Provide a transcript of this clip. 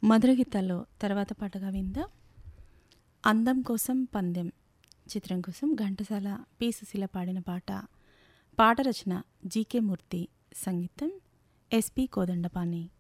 మధుర గీతాల్లో తర్వాత పాటగా విందాం. అందం కోసం పందెం చిత్రం కోసం ఘంటసాల పి సుశీల పాడిన పాట. పాట రచన జీకే మూర్తి, సంగీతం ఎస్పి కోదండపాణి.